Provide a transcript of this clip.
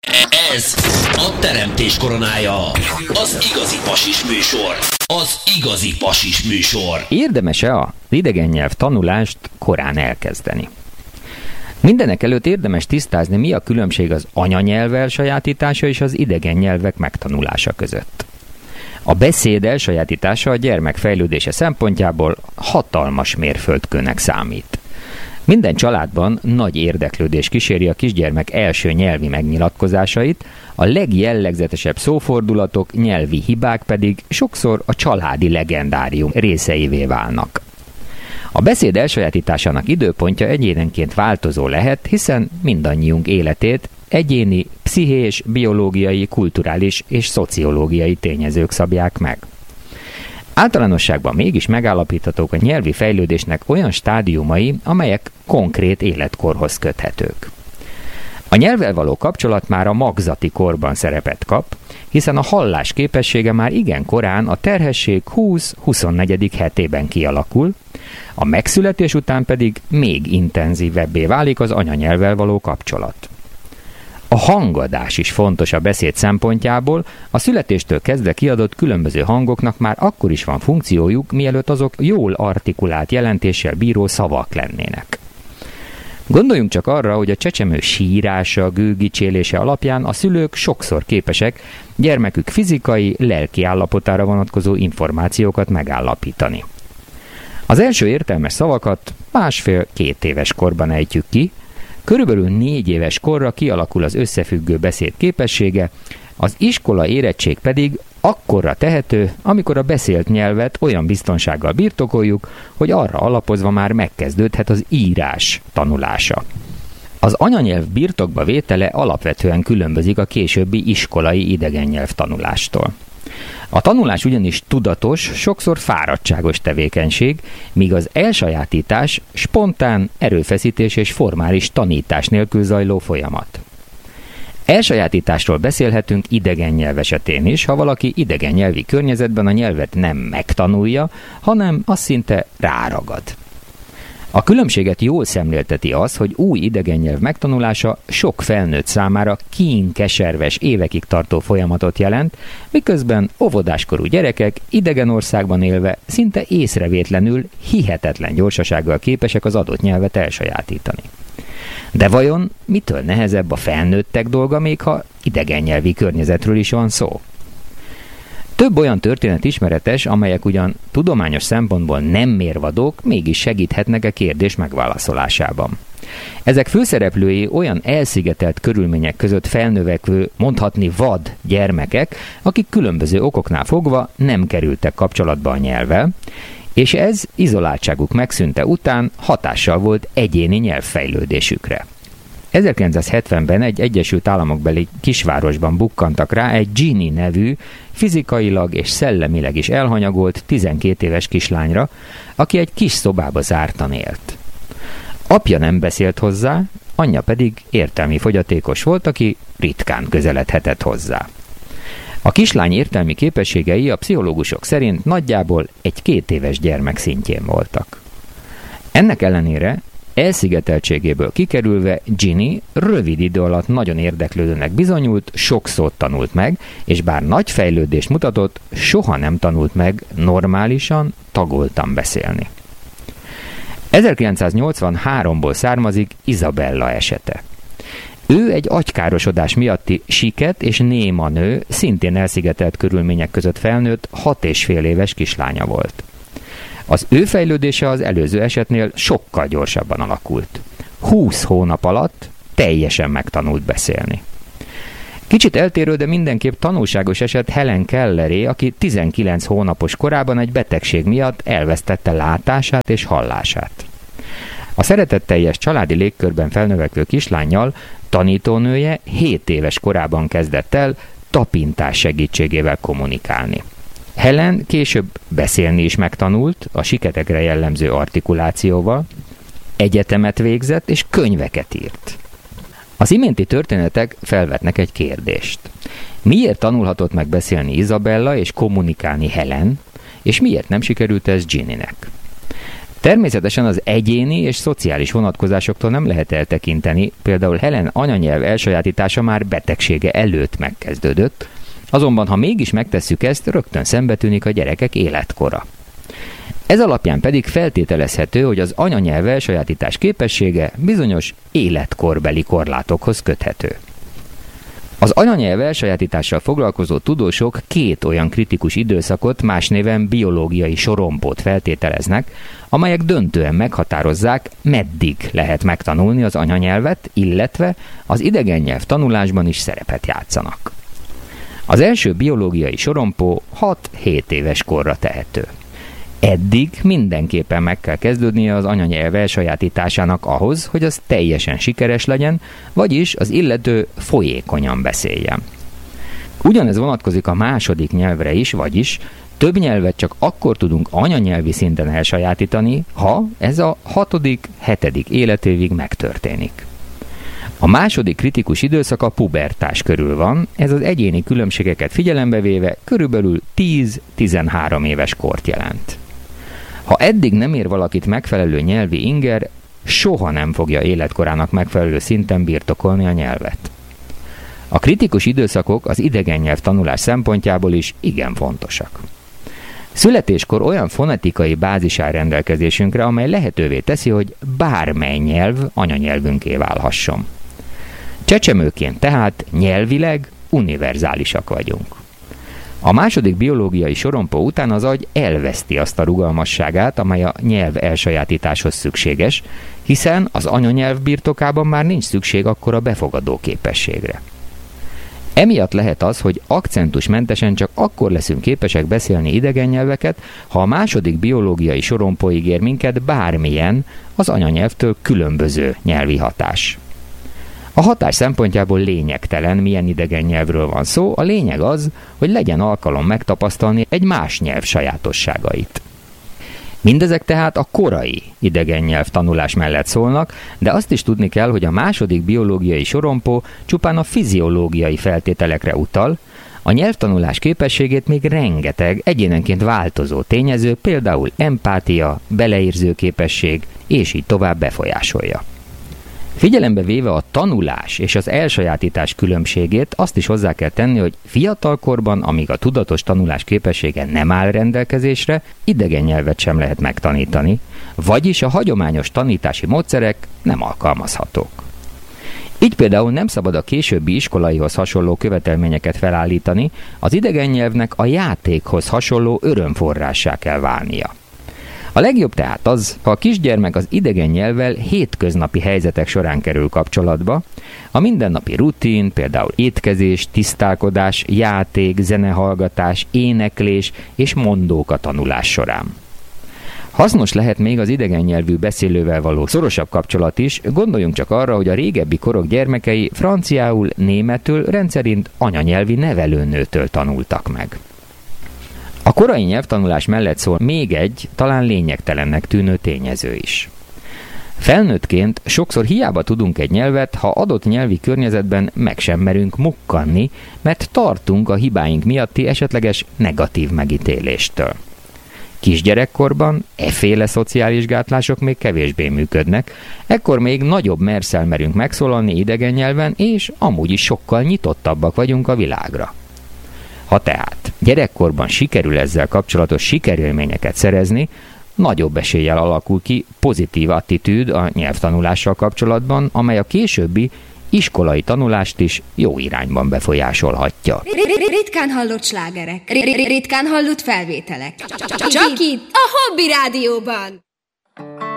Ez a teremtés koronája. Az igazi pasis műsor. Az igazi pasis műsor. Érdemes-e az idegen nyelv tanulást korán elkezdeni? Mindenek előtt érdemes tisztázni, mi a különbség az anyanyelv elsajátítása és az idegen nyelvek megtanulása között. A beszéd elsajátítása a gyermek fejlődése szempontjából hatalmas mérföldkőnek számít. Minden családban nagy érdeklődés kíséri a kisgyermek első nyelvi megnyilatkozásait, a legjellegzetesebb szófordulatok, nyelvi hibák pedig sokszor a családi legendárium részeivé válnak. A beszéd elsajátításának időpontja egyénenként változó lehet, hiszen mindannyiunk életét egyéni, pszichés, biológiai, kulturális és szociológiai tényezők szabják meg. Általánosságban mégis megállapíthatók a nyelvi fejlődésnek olyan stádiumai, amelyek konkrét életkorhoz köthetők. A nyelvvel való kapcsolat már a magzati korban szerepet kap, hiszen a hallás képessége már igen korán a terhesség 20-24. hetében kialakul, a megszületés után pedig még intenzívebbé válik az anyanyelvvel való kapcsolat. A hangadás is fontos a beszéd szempontjából, a születéstől kezdve kiadott különböző hangoknak már akkor is van funkciójuk, mielőtt azok jól artikulált jelentéssel bíró szavak lennének. Gondoljunk csak arra, hogy a csecsemő sírása, gőgicsélése alapján a szülők sokszor képesek gyermekük fizikai, lelki állapotára vonatkozó információkat megállapítani. Az első értelmes szavakat 1,5-2 éves korban ejtjük ki, körülbelül 4 éves korra kialakul az összefüggő beszéd képessége, az iskola érettség pedig akkorra tehető, amikor a beszélt nyelvet olyan biztonsággal birtokoljuk, hogy arra alapozva már megkezdődhet az írás tanulása. Az anyanyelv birtokba vétele alapvetően különbözik a későbbi iskolai idegennyelv tanulástól. A tanulás ugyanis tudatos, sokszor fáradtságos tevékenység, míg az elsajátítás spontán, erőfeszítés és formális tanítás nélkül zajló folyamat. Elsajátításról beszélhetünk idegen nyelv esetén is, ha valaki idegen nyelvi környezetben a nyelvet nem megtanulja, hanem az szinte ráragad. A különbséget jól szemlélteti az, hogy új idegen nyelv megtanulása sok felnőtt számára kínkeserves, évekig tartó folyamatot jelent, miközben óvodáskorú gyerekek idegen országban élve szinte észrevétlenül, hihetetlen gyorsasággal képesek az adott nyelvet elsajátítani. De vajon mitől nehezebb a felnőttek dolga, még ha idegen nyelvi környezetről is van szó? Több olyan történet ismeretes, amelyek ugyan tudományos szempontból nem mérvadók, mégis segíthetnek a kérdés megválaszolásában. Ezek főszereplői olyan elszigetelt körülmények között felnövekvő, mondhatni vad gyermekek, akik különböző okoknál fogva nem kerültek kapcsolatba a nyelvvel, és ez izoláltságuk megszűnte után hatással volt egyéni nyelvfejlődésükre. 1970-ben egy Egyesült Államokbeli kisvárosban bukkantak rá egy Ginny nevű, fizikailag és szellemileg is elhanyagolt 12 éves kislányra, aki egy kis szobába zártan élt. Apja nem beszélt hozzá, anyja pedig értelmi fogyatékos volt, aki ritkán közeledhetett hozzá. A kislány értelmi képességei a pszichológusok szerint nagyjából egy 2 éves gyermek szintjén voltak. Ennek ellenére elszigeteltségéből kikerülve Ginny rövid idő alatt nagyon érdeklődőnek bizonyult, sok szót tanult meg, és bár nagy fejlődést mutatott, soha nem tanult meg normálisan, tagoltan beszélni. 1983-ból származik Isabella esete. Ő egy agykárosodás miatti siket és néma nő, szintén elszigetelt körülmények között felnőtt 6,5 éves kislánya volt. Az ő fejlődése az előző esetnél sokkal gyorsabban alakult. 20 hónap alatt teljesen megtanult beszélni. Kicsit eltérő, de mindenképp tanulságos eset Helen Kelleré, aki 19 hónapos korában egy betegség miatt elvesztette látását és hallását. A szeretetteljes családi légkörben felnövekvő kislánnyal tanítónője 7 éves korában kezdett el tapintás segítségével kommunikálni. Helen később beszélni is megtanult, a siketekre jellemző artikulációval, egyetemet végzett és könyveket írt. Az iménti történetek felvetnek egy kérdést. Miért tanulhatott meg beszélni Isabella és kommunikálni Helen, és miért nem sikerült ez Ginnynek? Természetesen az egyéni és szociális vonatkozásoktól nem lehet eltekinteni, például Helen anyanyelv elsajátítása már betegsége előtt megkezdődött, azonban ha mégis megtesszük ezt, rögtön szembetűnik a gyerekek életkora. Ez alapján pedig feltételezhető, hogy az anyanyelv elsajátítás képessége bizonyos életkorbeli korlátokhoz köthető. Az anyanyelv elsajátítással foglalkozó tudósok 2 olyan kritikus időszakot, más néven biológiai sorompót feltételeznek, amelyek döntően meghatározzák, meddig lehet megtanulni az anyanyelvet, illetve az idegen nyelv tanulásban is szerepet játszanak. Az első biológiai sorompó 6-7 éves korra tehető. Eddig mindenképpen meg kell kezdődnie az anyanyelv elsajátításának ahhoz, hogy az teljesen sikeres legyen, vagyis az illető folyékonyan beszéljen. Ugyanez vonatkozik a második nyelvre is, vagyis több nyelvet csak akkor tudunk anyanyelvi szinten elsajátítani, ha ez a 6.-7. életévig megtörténik. A második kritikus időszak a pubertás körül van, ez az egyéni különbségeket figyelembe véve körülbelül 10-13 éves kort jelent. Ha eddig nem ér valakit megfelelő nyelvi inger, soha nem fogja életkorának megfelelő szinten birtokolni a nyelvet. A kritikus időszakok az idegen nyelv tanulás szempontjából is igen fontosak. Születéskor olyan fonetikai bázis áll rendelkezésünkre, amely lehetővé teszi, hogy bármely nyelv anyanyelvünké válhasson. Csecsemőként tehát nyelvileg univerzálisak vagyunk. A második biológiai sorompó után az agy elveszti azt a rugalmasságát, amely a nyelv elsajátításhoz szükséges, hiszen az anyanyelv birtokában már nincs szükség akkora befogadó képességre. Emiatt lehet az, hogy akcentusmentesen csak akkor leszünk képesek beszélni idegen nyelveket, ha a második biológiai sorompó ígér minket bármilyen, az anyanyelvtől különböző nyelvi hatás. A hatás szempontjából lényegtelen, milyen idegen nyelvről van szó, a lényeg az, hogy legyen alkalom megtapasztalni egy más nyelv sajátosságait. Mindezek tehát a korai idegen nyelv tanulás mellett szólnak, de azt is tudni kell, hogy a második biológiai sorompó csupán a fiziológiai feltételekre utal, a nyelvtanulás képességét még rengeteg egyénenként változó tényező, például empátia, beleérző képesség, és így tovább befolyásolja. Figyelembe véve a tanulás és az elsajátítás különbségét, azt is hozzá kell tenni, hogy fiatalkorban, amíg a tudatos tanulás képessége nem áll rendelkezésre, idegen nyelvet sem lehet megtanítani, vagyis a hagyományos tanítási módszerek nem alkalmazhatók. Így például nem szabad a későbbi iskolaihoz hasonló követelményeket felállítani, az idegen nyelvnek a játékhoz hasonló örömforrássá kell válnia. A legjobb tehát az, ha a kisgyermek az idegen nyelvvel hétköznapi helyzetek során kerül kapcsolatba, a mindennapi rutin, például étkezés, tisztálkodás, játék, zenehallgatás, éneklés és mondóka tanulás során. Hasznos lehet még az idegen nyelvű beszélővel való szorosabb kapcsolat is, gondoljunk csak arra, hogy a régebbi korok gyermekei franciául, németül rendszerint anyanyelvi nevelőnőtől tanultak meg. A korai nyelvtanulás mellett szól még egy, talán lényegtelennek tűnő tényező is. Felnőttként sokszor hiába tudunk egy nyelvet, ha adott nyelvi környezetben meg sem merünk mukkanni, mert tartunk a hibáink miatti esetleges negatív megítéléstől. Kisgyerekkorban efféle szociális gátlások még kevésbé működnek, ekkor még nagyobb merszel merünk megszólalni idegen nyelven, és amúgy is sokkal nyitottabbak vagyunk a világra. Ha tehát gyerekkorban sikerül ezzel kapcsolatos sikerélményeket szerezni, nagyobb eséllyel alakul ki pozitív attitűd a nyelvtanulással kapcsolatban, amely a későbbi iskolai tanulást is jó irányban befolyásolhatja. Ritkán hallott slágerek, ritkán hallott felvételek. Csak itt, a Hobby Rádióban!